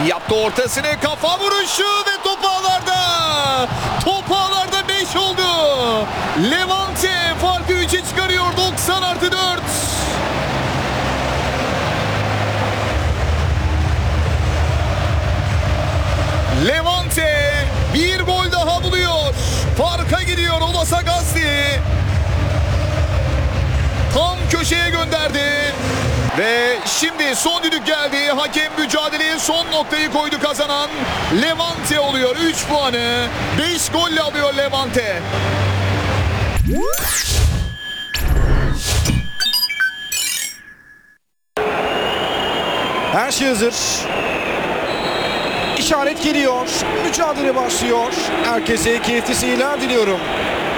Yaptı ortasını, kafa vuruşu ve top ağlarda. Top ağlarda 5 oldu. Levante farkı 3'e çıkarıyor 90+4. Levante bir gol daha buluyor. Farka gidiyor Ola Sagasti. Tam köşeye gönderdi. Ve şimdi son düdük geldi. Hakem mücadeleye son noktayı koydu, kazanan Levante oluyor. 3 puanı 5 golle alıyor Levante. Her şey hazır. İşaret geliyor. Mücadele başlıyor. Herkese keyifli seyirler diliyorum.